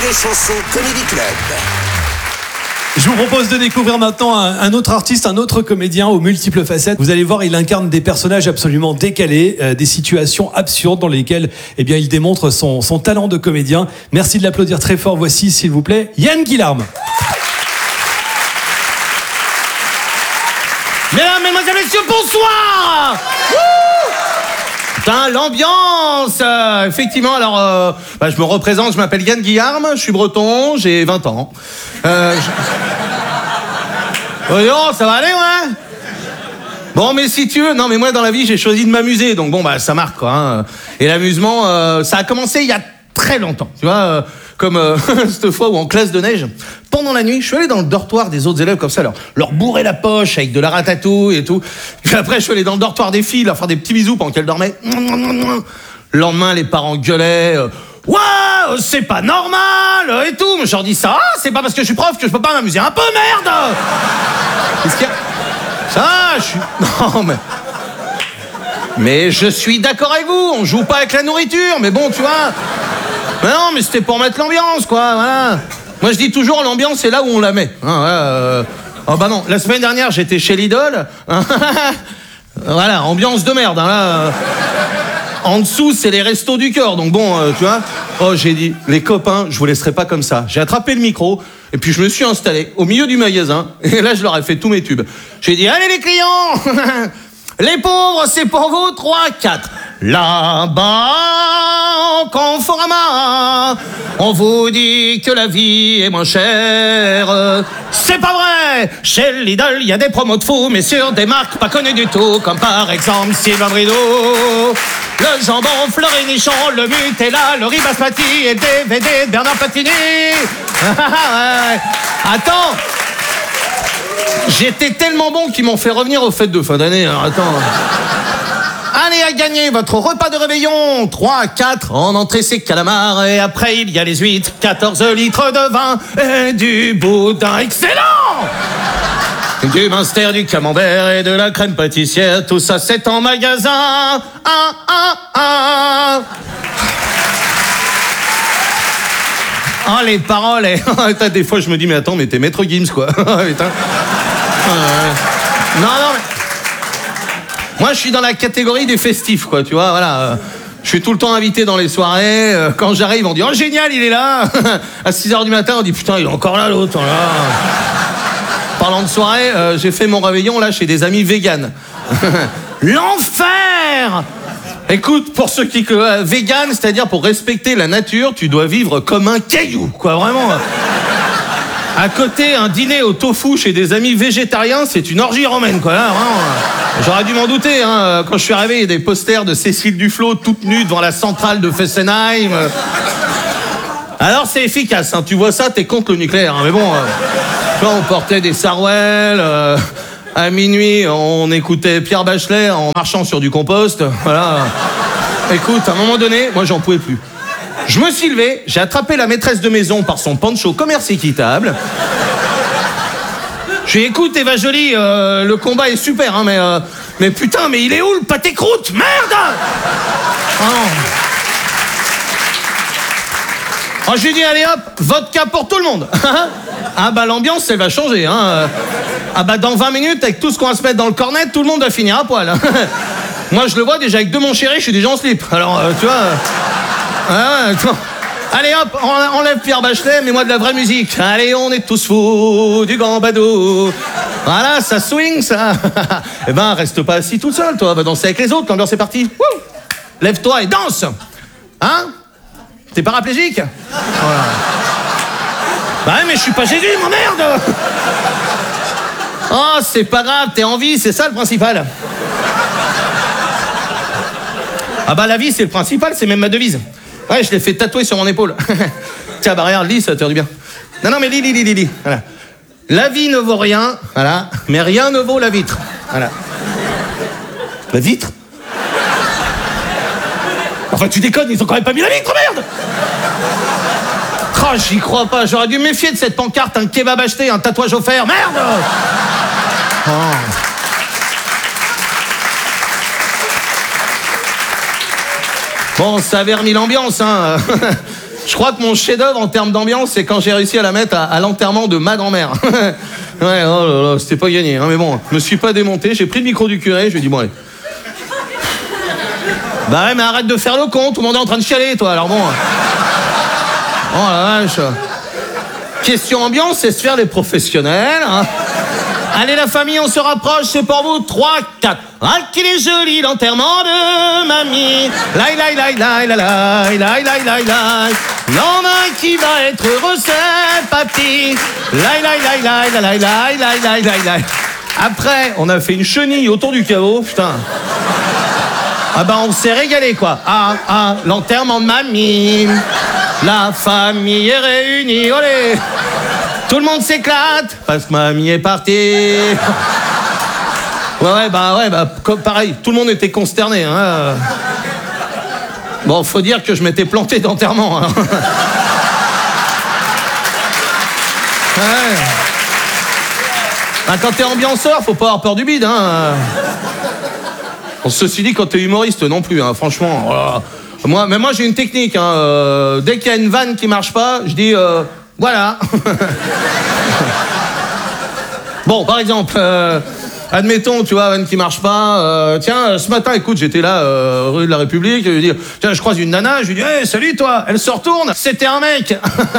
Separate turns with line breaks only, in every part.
et Chanson Comedy Club.
Je vous propose de découvrir maintenant un autre artiste, un autre comédien aux multiples facettes. Vous allez voir, il incarne des personnages absolument décalés, des situations absurdes dans lesquelles il démontre son talent de comédien. Merci de l'applaudir très fort. Voici, s'il vous plaît, Yann Guillarme.
Mesdames, Mesdemoiselles, Messieurs, bonsoir. Putain, l'ambiance. Effectivement, alors, je me représente, je m'appelle Yann Guillarme, je suis breton, j'ai 20 ans. Non, ça va aller, ouais. Bon, mais si tu veux, non, mais moi, dans la vie, j'ai choisi de m'amuser, donc bon, ça marque, quoi. Hein. Et l'amusement, ça a commencé il y a très longtemps, tu vois, comme cette fois où en classe de neige, pendant la nuit, je suis allé dans le dortoir des autres élèves comme ça, leur bourrer la poche avec de la ratatouille et tout. Et après, je suis allé dans le dortoir des filles, leur faire des petits bisous pendant qu'elles dormaient. Le lendemain, les parents gueulaient. Ouais, c'est pas normal et tout. Mais je leur dis ça, c'est pas parce que je suis prof que je peux pas m'amuser un peu, merde. Qu'est-ce qu'il y a? Ça, je suis... Non, mais je suis d'accord avec vous, on joue pas avec la nourriture, mais bon, tu vois... Mais non, mais c'était pour mettre l'ambiance, quoi, voilà. Moi, je dis toujours, l'ambiance, c'est là où on la met. Hein, Oh bah non, la semaine dernière, j'étais chez Lidl. Voilà, ambiance de merde, hein, là... En dessous, c'est les restos du cœur, donc bon, tu vois. Oh, j'ai dit, les copains, je vous laisserai pas comme ça. J'ai attrapé le micro, et puis je me suis installé au milieu du magasin, et là, je leur ai fait tous mes tubes. J'ai dit, allez les clients, les pauvres, c'est pour vous, 3, 4. Là-bas, en Conforama, on vous dit que la vie est moins chère. C'est pas vrai. Chez Lidl, il y a des promos de fou, mais sur des marques pas connues du tout, comme par exemple Sylvain Brideau, le jambon Fleury Nichon, le Nutella, le riz basmati et le DVD de Bernard Patini. Attends, j'étais tellement bon qu'ils m'ont fait revenir aux fêtes de fin d'année. Alors attends. Allez à gagner votre repas de réveillon. 3, 4, en entrée c'est calamar. Et après il y a les huîtres, 14 litres de vin et du boudin excellent. Du minster, du camembert et de la crème pâtissière. Tout ça c'est en magasin. Ah, les paroles. Des fois je me dis mais attends, mais t'es Maître Gims quoi. Putain. Non, mais... Moi, je suis dans la catégorie des festifs, quoi, tu vois, voilà. Je suis tout le temps invité dans les soirées. Quand j'arrive, on dit « Oh, génial, il est là !» À 6h du matin, on dit « Putain, il est encore là, l'autre, là !» Parlant de soirée, j'ai fait mon réveillon, là, chez des amis véganes. L'enfer! Écoute, pour ceux qui... vegan, c'est-à-dire pour respecter la nature, tu dois vivre comme un caillou, quoi, vraiment. À côté, un dîner au tofu chez des amis végétariens, c'est une orgie romaine, quoi. Là, vraiment, j'aurais dû m'en douter, hein. Quand je suis arrivé, il y a des posters de Cécile Duflot toute nue devant la centrale de Fessenheim. Alors, c'est efficace, hein. Tu vois ça, t'es contre le nucléaire, hein. Mais bon, là, on portait des sarouels. À minuit, on écoutait Pierre Bachelet en marchant sur du compost. Voilà. Écoute, à un moment donné, moi, j'en pouvais plus. Je me suis levé, j'ai attrapé la maîtresse de maison par son poncho commerce équitable. J'ai dit, écoute, Eva Jolie, le combat est super, hein, mais putain, mais il est où le pâté croûte? Merde! Oh, j'ai dit, allez hop, vodka pour tout le monde. Ah bah l'ambiance, elle va changer, hein. Ah bah dans 20 minutes, avec tout ce qu'on va se mettre dans le cornet, tout le monde va finir à poil. Moi, je le vois déjà avec 2 mon chéri, je suis déjà en slip. Alors, tu vois... Allez hop, on enlève Pierre Bachelet, mets-moi de la vraie musique. Allez, on est tous fous du gambadou. Voilà, ça swing, ça. Eh ben, reste pas assis tout seul, toi. Va danser avec les autres, l'ambiance est partie. Wouh. Lève-toi et danse. Hein? T'es paraplégique? Voilà. Bah ouais, mais je suis pas Jésus, mon merde. Oh, c'est pas grave, t'es en vie, c'est ça le principal. Ah bah la vie, c'est le principal, c'est même ma devise. Ouais, je l'ai fait tatouer sur mon épaule. Tiens, bah regarde, lis, ça te fait du bien. Non, mais lis. Voilà. La vie ne vaut rien, voilà, mais rien ne vaut la vitre. Voilà. La vitre? Enfin, tu déconnes, ils ont quand même pas mis la vitre, merde! Oh, j'y crois pas, j'aurais dû me méfier de cette pancarte, un kebab acheté, un tatouage offert, merde! Oh. Bon, ça avait remis l'ambiance, hein. Je crois que mon chef-d'œuvre en termes d'ambiance, c'est quand j'ai réussi à la mettre à l'enterrement de ma grand-mère. Ouais, oh là là, c'était pas gagné, hein, mais bon, je me suis pas démonté, j'ai pris le micro du curé, je lui ai dit bon allez. Bah ouais, mais arrête de faire le con, tout le monde est en train de chialer, toi, alors bon. Oh la vache. Question ambiance, c'est se faire les professionnels, hein. Allez la famille, on se rapproche, c'est pour vous, 3, 4. Ah qu'il est joli l'enterrement de mamie. Laï laï laï laï laï laï laï laï laï. L'en a qui va être heureux c'est papy. Laï laï laï laï laï laï laï laï laï laï. Après, on a fait une chenille autour du caveau, putain. Ah bah on s'est régalé quoi. L'enterrement de mamie. La famille est réunie, olé. Tout le monde s'éclate parce que mamie est partie. Ouais, comme pareil, tout le monde était consterné. Hein. Bon, faut dire que je m'étais planté d'enterrement. Hein. Ouais. Bah, quand t'es ambianceur, faut pas avoir peur du bide. Hein. Bon, ceci dit, quand t'es humoriste non plus, hein, franchement. Voilà. Moi j'ai une technique. Hein, dès qu'il y a une vanne qui marche pas, je dis voilà. Bon, par exemple, admettons, tu vois, vanne qui marche pas. Tiens, ce matin, écoute, j'étais là, rue de la République, je lui dis, tiens, je croise une nana, je lui dis, hey, salut toi. Elle se retourne, c'était un mec.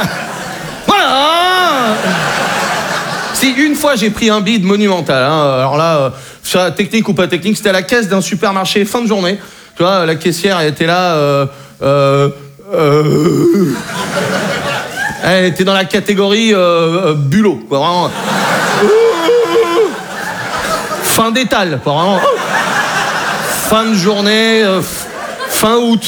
Voilà. Si une fois j'ai pris un bide monumental, hein, alors là, technique ou pas technique, c'était à la caisse d'un supermarché fin de journée. Tu vois, la caissière, elle était là. Elle était dans la catégorie bulot, quoi, vraiment. Fin d'étal, quoi, vraiment. Fin de journée, fin août.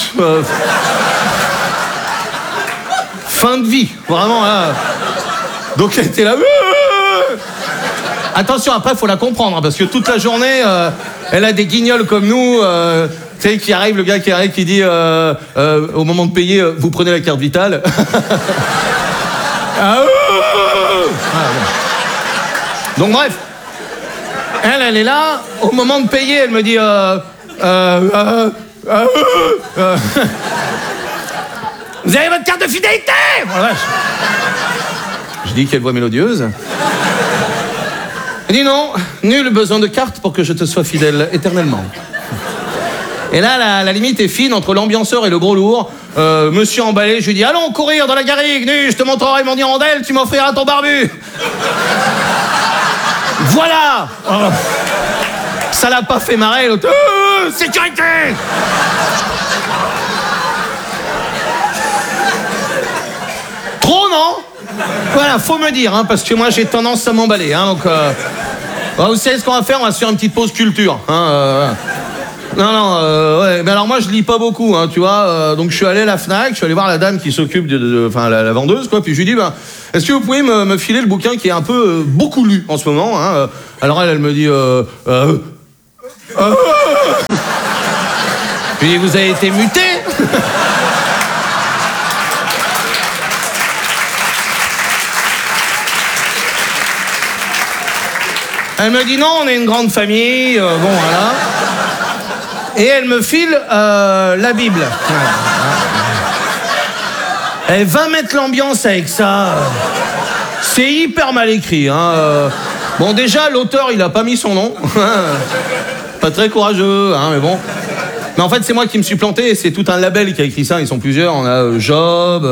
Fin de vie, vraiment, là. Donc elle était là. Attention, après, faut la comprendre, hein, parce que toute la journée, elle a des guignols comme nous. Tu sais, qui arrive, le gars qui arrive, qui dit au moment de payer, vous prenez la carte vitale. Donc bref, elle est là, au moment de payer, elle me dit vous avez votre carte de fidélité? Voilà. Je dis quelle voix mélodieuse. Elle dit non, nul besoin de carte pour que je te sois fidèle éternellement. Et là, la limite est fine entre l'ambianceur et le gros lourd. Monsieur emballé, je lui dis allons courir dans la garrigue, nu, je te montrerai mon hirondelle, tu m'offriras ton barbu. Voilà. Ça l'a pas fait marrer, l'autre. Sécurité. Trop, non? Voilà, faut me dire, hein, parce que moi j'ai tendance à m'emballer. Hein, donc, vous savez ce qu'on va faire? On va se faire une petite pause culture. Hein, Non, ouais, mais alors moi je lis pas beaucoup, hein, tu vois, donc je suis allé à la Fnac, je suis allé voir la dame qui s'occupe enfin la vendeuse, quoi, puis je lui dis, est-ce que vous pouvez me filer le bouquin qui est un peu beaucoup lu en ce moment, hein, alors elle me dit, puis vous avez été muté. Elle me dit non, on est une grande famille, bon voilà. Et elle me file la Bible. Elle va mettre l'ambiance avec ça. C'est hyper mal écrit. Hein. Bon, déjà, l'auteur, il a pas mis son nom. Pas très courageux, hein, mais bon. Mais en fait, c'est moi qui me suis planté et c'est tout un label qui a écrit ça. Ils sont plusieurs. On a Job,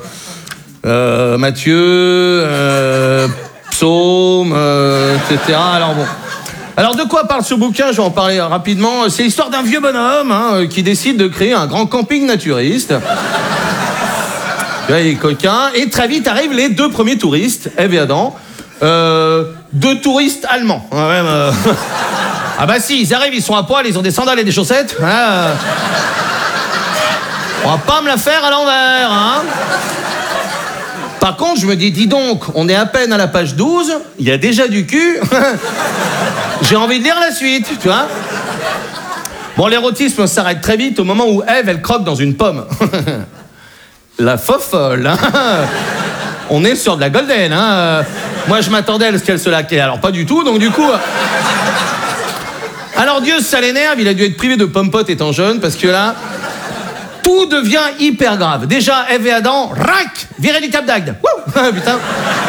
Matthieu, Psaume, etc. Alors bon. Alors de quoi parle ce bouquin? Je vais en parler rapidement. C'est l'histoire d'un vieux bonhomme hein, qui décide de créer un grand camping naturiste. Là, il est coquin. Et très vite arrivent les deux premiers touristes, Ève et Adam. Deux touristes allemands. Ah bah si, ils arrivent, ils sont à poil, ils ont des sandales et des chaussettes. Voilà. On va pas me la faire à l'envers. Hein. Par contre, je me dis donc, on est à peine à la page 12, il y a déjà du cul. J'ai envie de lire la suite, tu vois. Bon, l'érotisme s'arrête très vite au moment où Ève, elle croque dans une pomme. La fofolle, hein. On est sur de la golden, hein. Moi, je m'attendais à ce qu'elle se laquait. Alors, pas du tout, donc du coup... Alors, Dieu, ça l'énerve, il a dû être privé de pommes-potes étant jeune, parce que là... tout devient hyper grave. Déjà, Ève et Adam, rac, viré du Cap d'Agde. Wouh, putain.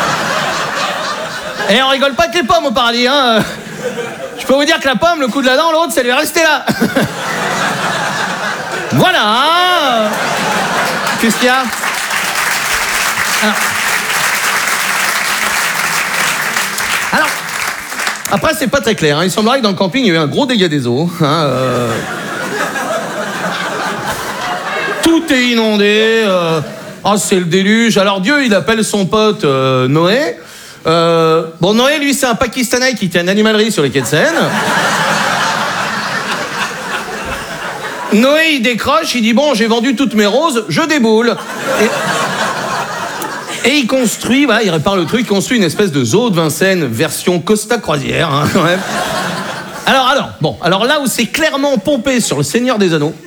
Et on rigole pas avec les pommes au paradis, hein. Je peux vous dire que la pomme, le coup de la dent, l'autre, ça lui est resté là. Voilà. Qu'est-ce qu'il y a? Alors, après, c'est pas très clair. Hein. Il semblerait que dans le camping, il y a eu un gros dégât des eaux. Hein, Tout est inondé. C'est le déluge. Alors, Dieu, il appelle son pote Noé. Noé, lui, c'est un Pakistanais qui tient une animalerie sur les quais de Seine. Noé, il décroche, il dit, bon, j'ai vendu toutes mes roses, je déboule. Et il construit, voilà, il répare le truc, il construit une espèce de zoo de Vincennes, version Costa Croisière. Hein, ouais. Alors là où c'est clairement pompé sur le Seigneur des Anneaux,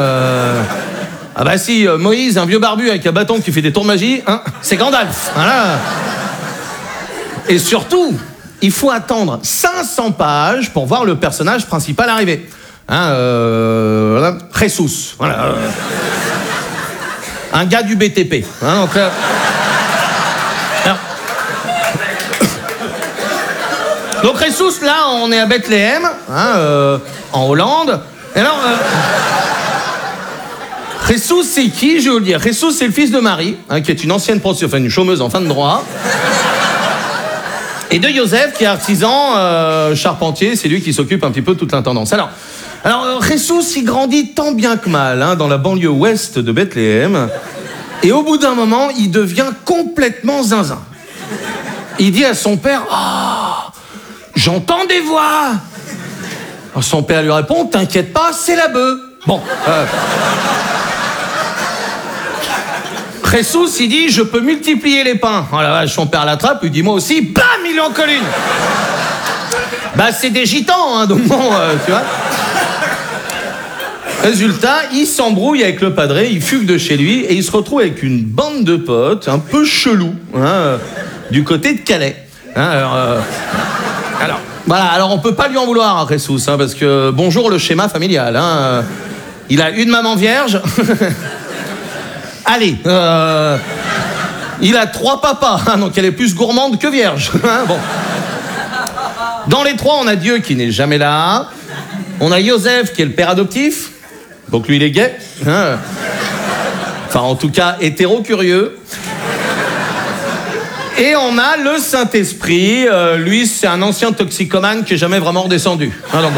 Moïse, un vieux barbu avec un bâton qui fait des tours de magie, hein, c'est Gandalf. Voilà. Et surtout, il faut attendre 500 pages pour voir le personnage principal arriver. Voilà. Jesus. Voilà. Un gars du BTP. Hein, donc, donc Jesus, là, on est à Bethléem, en Hollande. Et alors, Jesus, c'est qui, je vais vous le dire. Jesus, c'est le fils de Marie, qui est une ancienne une chômeuse en fin de droit. Et de Joseph, qui est artisan, charpentier, c'est lui qui s'occupe un petit peu de toute l'intendance. Alors Jesus, il grandit tant bien que mal, dans la banlieue ouest de Bethléem. Et au bout d'un moment, il devient complètement zinzin. Il dit à son père, j'entends des voix. Alors son père lui répond, t'inquiète pas, c'est la bœuf. Bon. Jesus, il dit, je peux multiplier les pains. Oh la vache, son père l'attrape, lui dit, moi aussi, bam, il en colle une. C'est des gitans, donc bon, tu vois. Résultat, il s'embrouille avec le padré, il fugue de chez lui, et il se retrouve avec une bande de potes, un peu chelou, du côté de Calais. Alors on peut pas lui en vouloir à Jesus, parce que, bonjour le schéma familial. Il a une maman vierge... Allez, il a 3 papas, donc elle est plus gourmande que vierge. Bon. Dans les 3, on a Dieu qui n'est jamais là. On a Joseph qui est le père adoptif, donc lui il est gay. Enfin, en tout cas, hétéro-curieux. Et on a le Saint-Esprit, lui c'est un ancien toxicomane qui n'est jamais vraiment redescendu. Alors,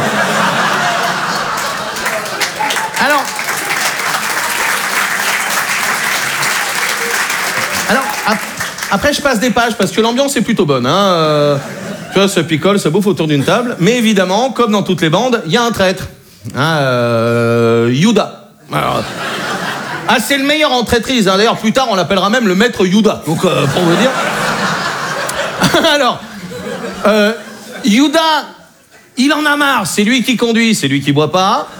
après, je passe des pages parce que l'ambiance est plutôt bonne. Tu vois, ça picole, ça bouffe autour d'une table. Mais évidemment, comme dans toutes les bandes, il y a un traître. Youda. Alors, c'est le meilleur en traîtrise. D'ailleurs, plus tard, on l'appellera même le maître Youda. Donc, pour vous dire. Alors, Youda, il en a marre. C'est lui qui conduit, c'est lui qui boit pas.